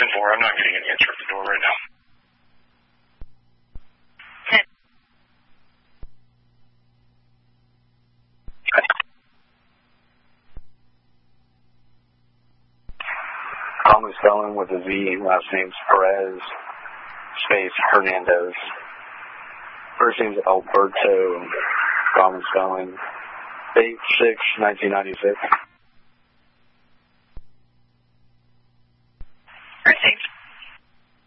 10-4, I'm not getting any answer at the door right now. Common spelling with a Z, last name's Perez, space Hernandez. First name's Alberto, common spelling, 8/6/1996.